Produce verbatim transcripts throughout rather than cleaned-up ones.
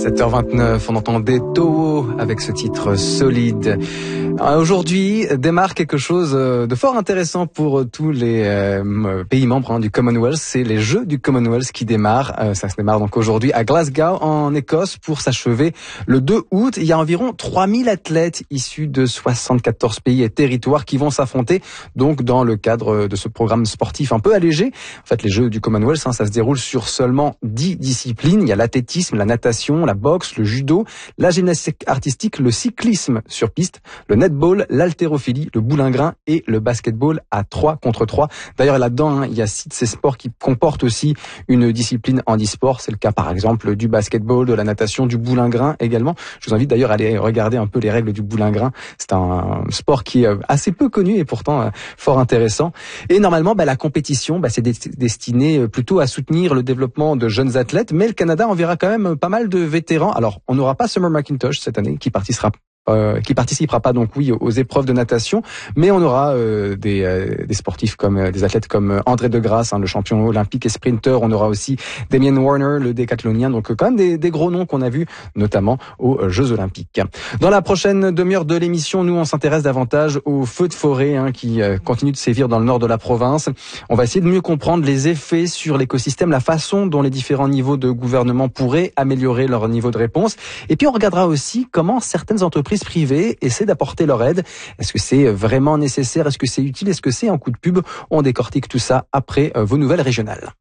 sept heures vingt-neuf, on entendait Toho avec ce titre solide. Aujourd'hui démarre quelque chose de fort intéressant pour tous les euh, pays membres hein, du Commonwealth. C'est les Jeux du Commonwealth qui démarrent. Euh, ça se démarre donc aujourd'hui à Glasgow en Écosse pour s'achever le deux août. Il y a environ trois mille athlètes issus de soixante-quatorze pays et territoires qui vont s'affronter donc dans le cadre de ce programme sportif un peu allégé. En fait, les Jeux du Commonwealth, hein, ça se déroule sur seulement dix disciplines. Il y a l'athlétisme, la natation, la boxe, le judo, la gymnastique artistique, le cyclisme sur piste, le netball, l'haltérophilie, le boulingrin et le basketball à trois contre trois. D'ailleurs, là-dedans, hein, il y a six de ces sports qui comportent aussi une discipline handisport. C'est le cas, par exemple, du basketball, de la natation, du boulingrin également. Je vous invite d'ailleurs à aller regarder un peu les règles du boulingrin. C'est un sport qui est assez peu connu et pourtant fort intéressant. Et normalement, bah, la compétition, bah, c'est destiné plutôt à soutenir le développement de jeunes athlètes, mais le Canada enverra quand même pas mal de vétérans. Alors, on n'aura pas Summer McIntosh cette année, qui participera Euh, qui participera pas donc oui aux épreuves de natation, mais on aura euh, des, euh, des sportifs comme euh, des athlètes comme André De Grasse, hein, le champion olympique et sprinter. On aura aussi Damien Warner, le décathlonien. Donc quand même des, des gros noms qu'on a vus notamment aux Jeux olympiques. Dans la prochaine demi-heure de l'émission, nous on s'intéresse davantage aux feux de forêt hein, qui euh, continuent de sévir dans le nord de la province. On va essayer de mieux comprendre les effets sur l'écosystème, la façon dont les différents niveaux de gouvernement pourraient améliorer leur niveau de réponse. Et puis on regardera aussi comment certaines entreprises privées essaient d'apporter leur aide. Est-ce que c'est vraiment nécessaire? Est-ce que c'est utile? Est-ce que c'est un coup de pub? On décortique tout ça après vos nouvelles régionales.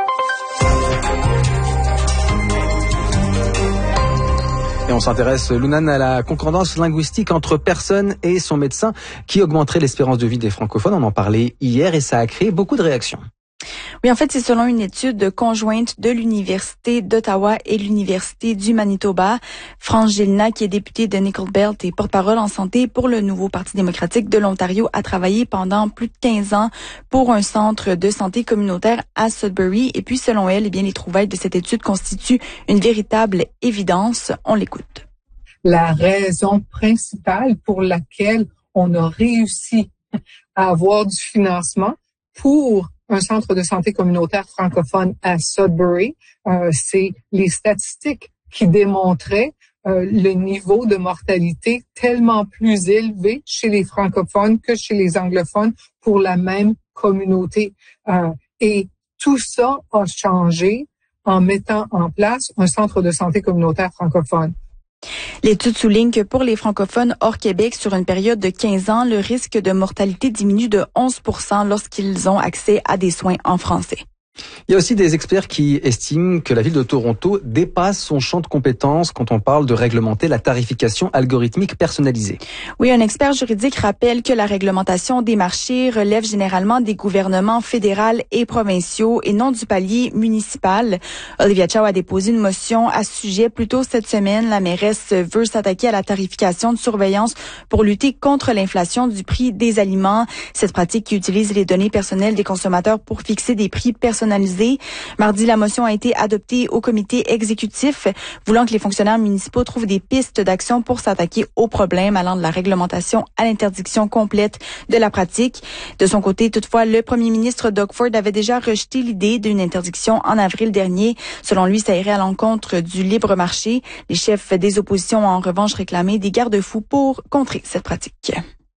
Et on s'intéresse, Lunan, à la concordance linguistique entre personne et son médecin qui augmenterait l'espérance de vie des francophones. On en parlait hier et ça a créé beaucoup de réactions. Oui, en fait, c'est selon une étude conjointe de l'Université d'Ottawa et l'Université du Manitoba. France Gélinas, qui est députée de Nickel Belt et porte-parole en santé pour le nouveau Parti démocratique de l'Ontario, a travaillé pendant plus de quinze ans pour un centre de santé communautaire à Sudbury. Et puis, selon elle, eh bien, les trouvailles de cette étude constituent une véritable évidence. On l'écoute. La raison principale pour laquelle on a réussi à avoir du financement pour un centre de santé communautaire francophone à Sudbury, euh, c'est les statistiques qui démontraient euh, le niveau de mortalité tellement plus élevé chez les francophones que chez les anglophones pour la même communauté. Euh, et tout ça a changé en mettant en place un centre de santé communautaire francophone. L'étude souligne que pour les francophones hors Québec, sur une période de quinze ans, le risque de mortalité diminue de onze pour cent lorsqu'ils ont accès à des soins en français. Il y a aussi des experts qui estiment que la ville de Toronto dépasse son champ de compétences quand on parle de réglementer la tarification algorithmique personnalisée. Oui, un expert juridique rappelle que la réglementation des marchés relève généralement des gouvernements fédéraux et provinciaux et non du palier municipal. Olivia Chow a déposé une motion à ce sujet plus tôt cette semaine. La mairesse veut s'attaquer à la tarification de surveillance pour lutter contre l'inflation du prix des aliments. Cette pratique qui utilise les données personnelles des consommateurs pour fixer des prix personnalisés. Mardi, la motion a été adoptée au comité exécutif, voulant que les fonctionnaires municipaux trouvent des pistes d'action pour s'attaquer aux problèmes allant de la réglementation à l'interdiction complète de la pratique. De son côté, toutefois, le premier ministre Doug Ford avait déjà rejeté l'idée d'une interdiction en avril dernier. Selon lui, ça irait à l'encontre du libre marché. Les chefs des oppositions ont en revanche réclamé des garde-fous pour contrer cette pratique.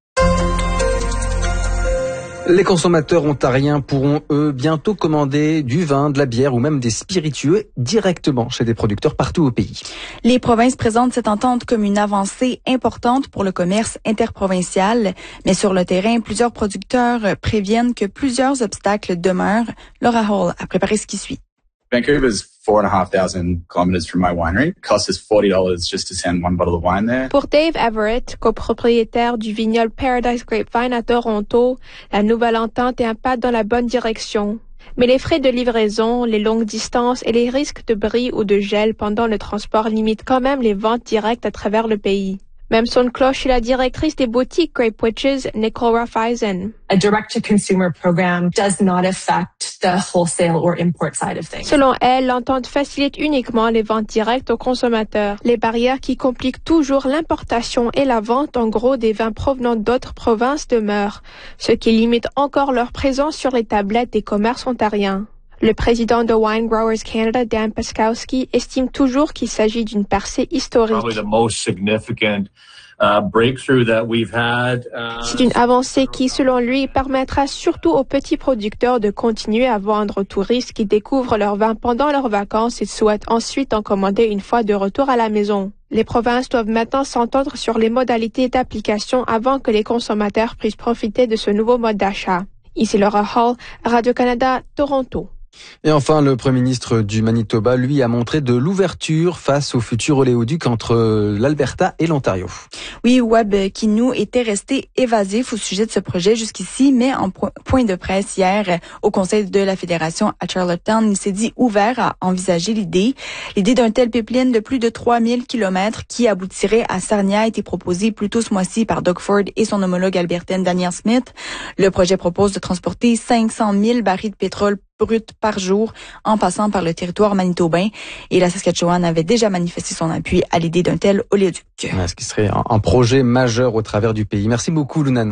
Les consommateurs ontariens pourront, eux, bientôt commander du vin, de la bière ou même des spiritueux directement chez des producteurs partout au pays. Les provinces présentent cette entente comme une avancée importante pour le commerce interprovincial. Mais sur le terrain, plusieurs producteurs préviennent que plusieurs obstacles demeurent. Laura Hall a préparé ce qui suit. Vancouver's four and a half thousand kilometers from my winery. It costs us forty dollars just to send one bottle of wine there. Pour Dave Everett, copropriétaire du vignoble Paradise Grapevine à Toronto, la nouvelle entente est un pas dans la bonne direction. Mais les frais de livraison, les longues distances et les risques de bris ou de gel pendant le transport limitent quand même les ventes directes à travers le pays. Même son de cloche chez la directrice des boutiques Grape Witches, Nicole Raiffeisen. A direct-to-consumer program does not affect the wholesale or import side of things. Selon elle, l'entente facilite uniquement les ventes directes aux consommateurs. Les barrières qui compliquent toujours l'importation et la vente en gros des vins provenant d'autres provinces demeurent, ce qui limite encore leur présence sur les tablettes des commerces ontariens. Le président de Wine Growers Canada, Dan Paskowski, estime toujours qu'il s'agit d'une percée historique. Uh, breakthrough that we've had. Uh, C'est une avancée qui, selon lui, permettra surtout aux petits producteurs de continuer à vendre aux touristes qui découvrent leur vin pendant leurs vacances et souhaitent ensuite en commander une fois de retour à la maison. Les provinces doivent maintenant s'entendre sur les modalités d'application avant que les consommateurs puissent profiter de ce nouveau mode d'achat. Ici Laura Hall, Radio-Canada, Toronto. Et enfin, le Premier ministre du Manitoba, lui, a montré de l'ouverture face au futur oléoduc entre l'Alberta et l'Ontario. Oui, Webb Kinew était resté évasif au sujet de ce projet jusqu'ici, mais en point de presse hier au Conseil de la Fédération à Charlottetown, il s'est dit ouvert à envisager l'idée. L'idée d'un tel pipeline de plus de trois mille kilomètres qui aboutirait à Sarnia a été proposée plus tôt ce mois-ci par Doug Ford et son homologue albertaine Danielle Smith. Le projet propose de transporter cinq cent mille barils de pétrole brut par jour en passant par le territoire manitobain. Et la Saskatchewan avait déjà manifesté son appui à l'idée d'un tel oléoduc. Ce qui serait un projet majeur au travers du pays. Merci beaucoup, Lunan.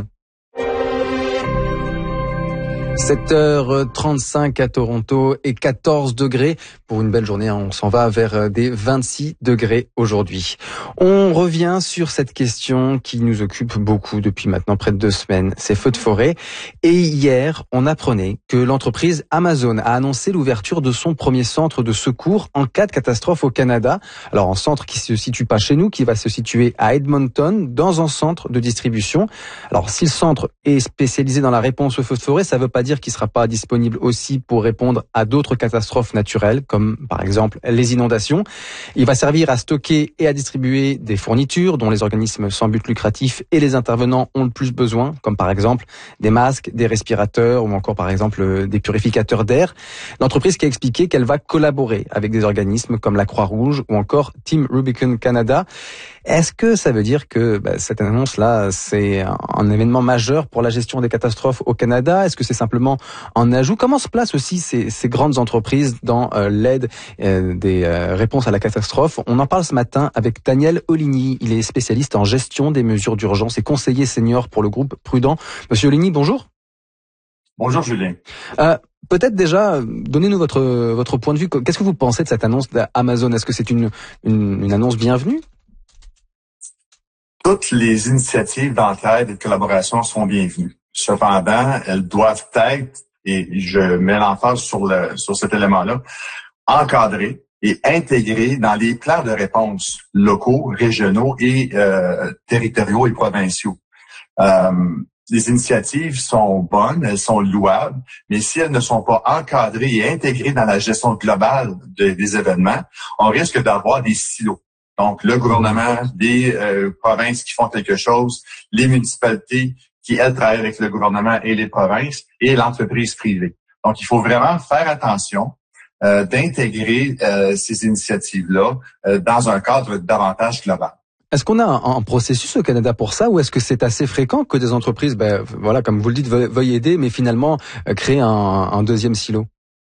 sept heures trente-cinq à Toronto et quatorze degrés pour une belle journée. On s'en va vers des vingt-six degrés aujourd'hui. On revient sur cette question qui nous occupe beaucoup depuis maintenant près de deux semaines, ces feux de forêt. Et hier, on apprenait que l'entreprise Amazon a annoncé l'ouverture de son premier centre de secours en cas de catastrophe au Canada. Alors un centre qui se situe pas chez nous, qui va se situer à Edmonton, dans un centre de distribution. Alors si le centre est spécialisé dans la réponse aux feux de forêt, ça veut pas dire qu'il sera pas disponible aussi pour répondre à d'autres catastrophes naturelles, comme par exemple les inondations. Il va servir à stocker et à distribuer des fournitures dont les organismes sans but lucratif et les intervenants ont le plus besoin, comme par exemple des masques, des respirateurs ou encore par exemple des purificateurs d'air. L'entreprise qui a expliqué qu'elle va collaborer avec des organismes comme la Croix-Rouge ou encore Team Rubicon Canada. Est-ce que ça veut dire que bah, cette annonce-là, c'est un, un événement majeur pour la gestion des catastrophes au Canada? Est-ce que c'est simplement un ajout? Comment se placent aussi ces, ces grandes entreprises dans euh, l'aide euh, des euh, réponses à la catastrophe? On en parle ce matin avec Daniel Oligny. Il est spécialiste en gestion des mesures d'urgence et conseiller senior pour le groupe Prudent. Monsieur Oligny, bonjour. Bonjour Julien. Euh, Peut-être déjà, donnez-nous votre votre point de vue. Qu'est-ce que vous pensez de cette annonce d'Amazon? Est-ce que c'est une, une, une annonce bienvenue? Toutes les initiatives d'entraide et de collaboration sont bienvenues. Cependant, elles doivent être, et je mets l'emphase sur le sur cet élément-là, encadrées et intégrées dans les plans de réponse locaux, régionaux et euh, territoriaux et provinciaux. Euh, les initiatives sont bonnes, elles sont louables, mais si elles ne sont pas encadrées et intégrées dans la gestion globale de, des événements, on risque d'avoir des silos. Donc, le gouvernement, des euh, provinces qui font quelque chose, les municipalités qui, elles, travaillent avec le gouvernement et les provinces, et l'entreprise privée. Donc, il faut vraiment faire attention euh, d'intégrer euh, ces initiatives-là euh, dans un cadre davantage global. Est-ce qu'on a un, un processus au Canada pour ça, ou est-ce que c'est assez fréquent que des entreprises, ben, voilà, comme vous le dites, veuillent, veuillent aider, mais finalement euh, créer un, un deuxième silo?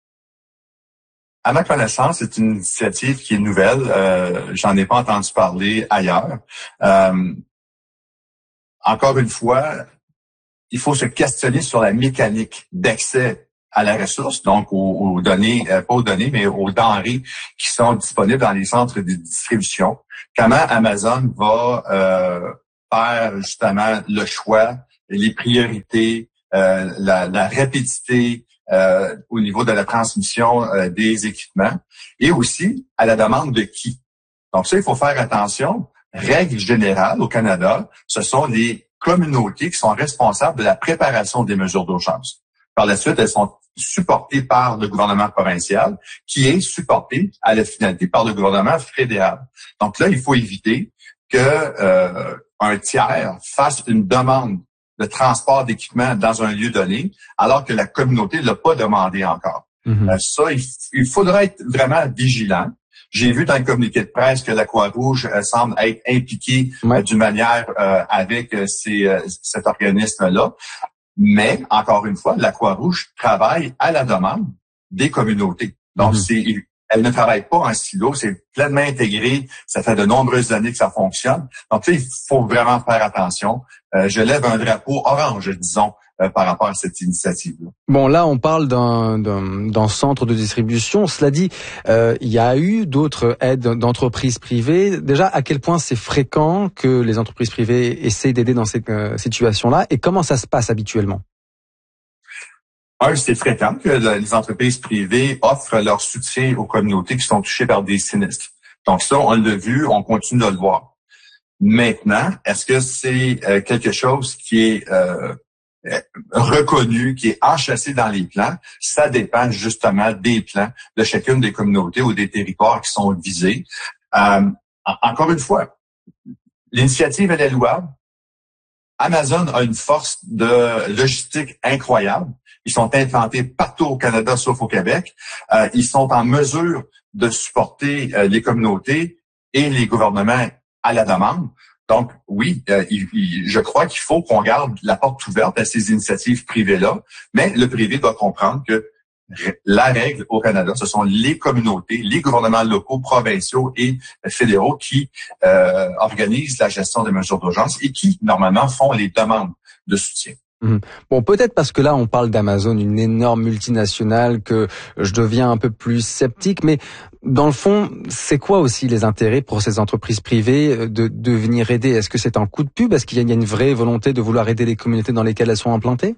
À ma connaissance, c'est une initiative qui est nouvelle. Euh, j'en ai pas entendu parler ailleurs. Euh, encore une fois, il faut se questionner sur la mécanique d'accès à la ressource, donc aux, aux données, euh, pas aux données, mais aux denrées qui sont disponibles dans les centres de distribution. Comment Amazon va euh, faire justement le choix, les priorités, euh, la, la rapidité, Euh, au niveau de la transmission euh, des équipements et aussi à la demande de qui. Donc ça, il faut faire attention. Règle générale au Canada, ce sont les communautés qui sont responsables de la préparation des mesures d'urgence. Par la suite, elles sont supportées par le gouvernement provincial qui est supporté à la finalité par le gouvernement fédéral. Donc là, il faut éviter que euh, un tiers fasse une demande de transport d'équipement dans un lieu donné, alors que la communauté ne l'a pas demandé encore. Mm-hmm. Euh, ça, il, il faudra être vraiment vigilant. J'ai vu dans le communiqué de presse que la Croix-Rouge euh, semble être impliquée ouais. euh, d'une manière euh, avec euh, ces, euh, cet organisme-là. Mais, encore une fois, la Croix-Rouge travaille à la demande des communautés. Donc, mm-hmm. c'est... Elle ne travaille pas en silo, c'est pleinement intégré. Ça fait de nombreuses années que ça fonctionne. Donc, il faut vraiment faire attention. Euh, je lève un drapeau orange, disons, euh, par rapport à cette initiative-là. Bon, là, on parle d'un, d'un, d'un centre de distribution. Cela dit, euh, il y a eu d'autres aides d'entreprises privées. Déjà, à quel point c'est fréquent que les entreprises privées essaient d'aider dans cette euh, situation-là et comment ça se passe habituellement? Un, c'est fréquent que les entreprises privées offrent leur soutien aux communautés qui sont touchées par des sinistres. Donc ça, on l'a vu, on continue de le voir. Maintenant, est-ce que c'est euh, quelque chose qui est euh, reconnu, qui est enchâssé dans les plans? Ça dépend justement des plans de chacune des communautés ou des territoires qui sont visés. Euh, encore une fois, l'initiative, elle est louable. Amazon a une force de logistique incroyable. Ils sont implantés partout au Canada, sauf au Québec. Euh, ils sont en mesure de supporter euh, les communautés et les gouvernements à la demande. Donc, oui, euh, il, il, je crois qu'il faut qu'on garde la porte ouverte à ces initiatives privées-là, mais le privé doit comprendre que la règle au Canada, ce sont les communautés, les gouvernements locaux, provinciaux et fédéraux qui euh, organisent la gestion des mesures d'urgence et qui, normalement, font les demandes de soutien. Mmh. Bon, peut-être parce que là, on parle d'Amazon, une énorme multinationale, que je deviens un peu plus sceptique, mais dans le fond, c'est quoi aussi les intérêts pour ces entreprises privées de, de venir aider? Est-ce que c'est un coup de pub? Est-ce qu'il y a une vraie volonté de vouloir aider les communautés dans lesquelles elles sont implantées?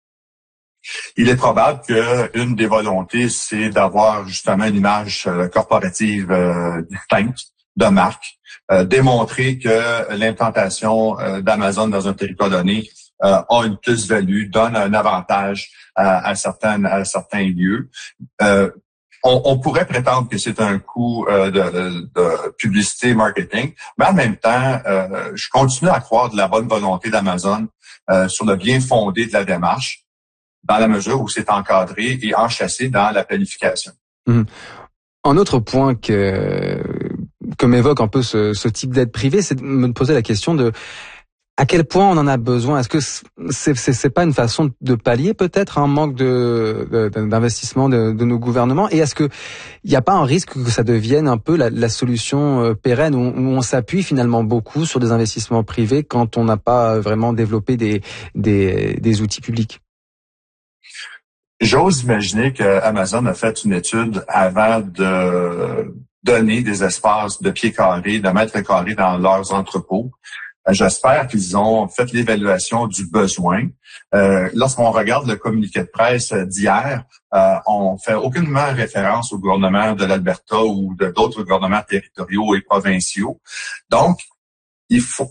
Il est probable qu'une des volontés, c'est d'avoir justement une image corporative euh, distincte de marque, euh, démontrer que l'implantation euh, d'Amazon dans un territoire donné euh, a une plus-value, donne un avantage à, à, certains, à certains lieux. Euh, on, on pourrait prétendre que c'est un coût euh, de, de publicité, marketing, mais en même temps, euh, je continue à croire de la bonne volonté d'Amazon euh, sur le bien fondé de la démarche, dans la mesure où c'est encadré et enchâssé dans la planification. Mmh. Un autre point que que m'évoque un peu ce, ce type d'aide privée, c'est de me poser la question de à quel point on en a besoin. Est-ce que c'est c'est, c'est pas une façon de pallier peut-être un manque de, de d'investissement de, de nos gouvernements? Et est-ce que il n'y a pas un risque que ça devienne un peu la, la solution pérenne où, où on s'appuie finalement beaucoup sur des investissements privés quand on n'a pas vraiment développé des des, des outils publics? J'ose imaginer que Amazon a fait une étude avant de donner des espaces de pieds carrés, de mètres carrés dans leurs entrepôts. J'espère qu'ils ont fait l'évaluation du besoin. Euh, lorsqu'on regarde le communiqué de presse d'hier, euh, on fait aucunement référence au gouvernement de l'Alberta ou de d'autres gouvernements territoriaux et provinciaux. Donc, il faut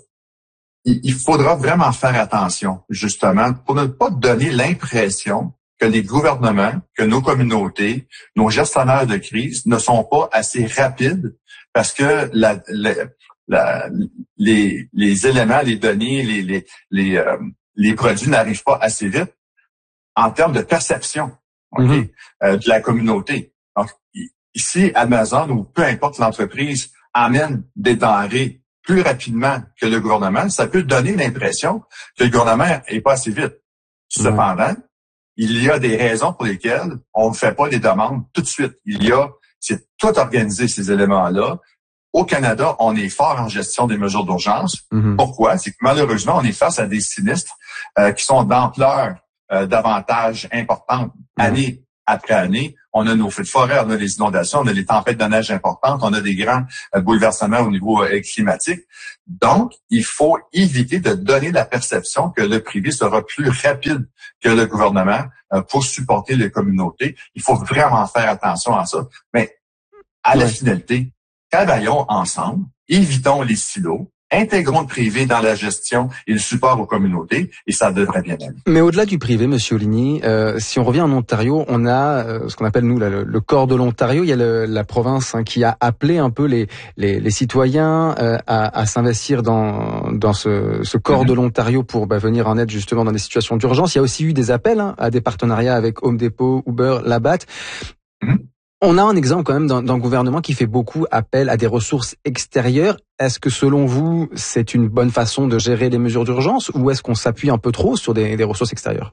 il faudra vraiment faire attention, justement, pour ne pas donner l'impression que les gouvernements, que nos communautés, nos gestionnaires de crise ne sont pas assez rapides parce que la, la, la, les, les éléments, les données, les, les, les, euh, les produits n'arrivent pas assez vite en termes de perception okay, mm-hmm. euh, de la communauté. Donc, ici, Amazon ou peu importe l'entreprise amène des denrées plus rapidement que le gouvernement, ça peut donner l'impression que le gouvernement n'est pas assez vite. Cependant, mm-hmm. il y a des raisons pour lesquelles on ne fait pas les demandes tout de suite. Il y a, c'est tout organisé, ces éléments-là. Au Canada, on est fort en gestion des mesures d'urgence. Mm-hmm. Pourquoi? C'est que malheureusement, on est face à des sinistres euh, qui sont d'ampleur euh, davantage importante mm-hmm. année après année. On a nos feux de forêt, on a les inondations, on a les tempêtes de neige importantes, on a des grands euh, bouleversements au niveau euh, climatique. Donc, il faut éviter de donner la perception que le privé sera plus rapide que le gouvernement euh, pour supporter les communautés. Il faut vraiment faire attention à ça. Mais à ouais. la finalité, travaillons ensemble, évitons les silos, intégrons le privé dans la gestion et le support aux communautés, et ça devrait bien aller. Mais au-delà du privé, Monsieur Oligny, euh, si on revient en Ontario, on a euh, ce qu'on appelle nous là, le, le corps de l'Ontario. Il y a le, la province hein, qui a appelé un peu les les, les citoyens euh, à, à s'investir dans dans ce, ce corps mm-hmm. de l'Ontario pour bah, venir en aide justement dans des situations d'urgence. Il y a aussi eu des appels hein, à des partenariats avec Home Depot, Uber, Labatt. Mm-hmm. On a un exemple quand même d'un, d'un gouvernement qui fait beaucoup appel à des ressources extérieures. Est-ce que selon vous, c'est une bonne façon de gérer les mesures d'urgence ou est-ce qu'on s'appuie un peu trop sur des, des ressources extérieures?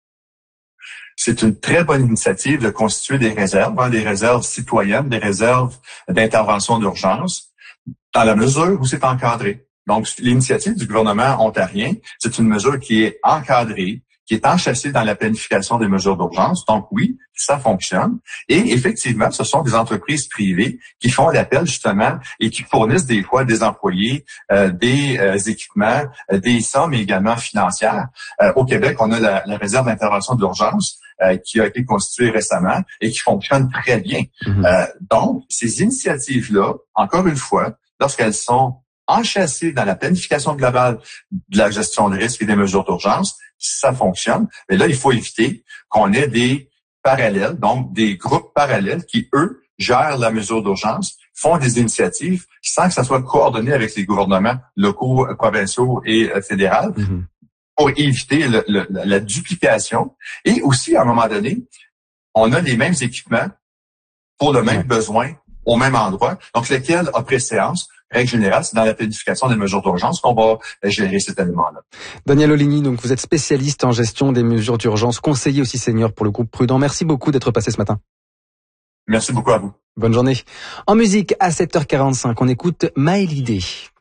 C'est une très bonne initiative de constituer des réserves, hein, des réserves citoyennes, des réserves d'intervention d'urgence, dans la mesure où c'est encadré. Donc, l'initiative du gouvernement ontarien, c'est une mesure qui est encadrée, qui est enchâssé dans la planification des mesures d'urgence. Donc oui, ça fonctionne. Et effectivement, ce sont des entreprises privées qui font l'appel justement et qui fournissent des fois des employés, euh, des euh, équipements, euh, des sommes également financières. Euh, au Québec, on a la, la réserve d'intervention d'urgence euh, qui a été constituée récemment et qui fonctionne très bien. Mm-hmm. Euh, donc, ces initiatives-là, encore une fois, lorsqu'elles sont enchâssées dans la planification globale de la gestion de risque et des mesures d'urgence, ça fonctionne. Mais là, il faut éviter qu'on ait des parallèles, donc des groupes parallèles qui, eux, gèrent la mesure d'urgence, font des initiatives sans que ça soit coordonné avec les gouvernements locaux, provinciaux et euh, fédéraux mm-hmm. pour éviter le, le, la duplication. Et aussi, à un moment donné, on a les mêmes équipements pour le même besoin au même endroit. Donc, lequel a préséance? Règle générale, c'est dans la planification des mesures d'urgence qu'on va gérer cet élément-là. Daniel Oligny, donc vous êtes spécialiste en gestion des mesures d'urgence, conseiller aussi senior pour le groupe Prudent. Merci beaucoup d'être passé ce matin. Merci beaucoup à vous. Bonne journée. En musique, à sept heures quarante-cinq, on écoute Maëlydé.